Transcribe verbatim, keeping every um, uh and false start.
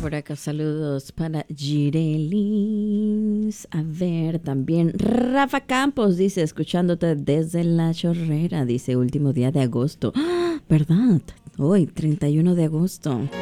por acá saludos para Girelis. A ver, también Rafa Campos dice, escuchándote desde La Chorrera, dice último día de agosto. ¡Ah! ¿Verdad? Hoy, treinta y uno de agosto.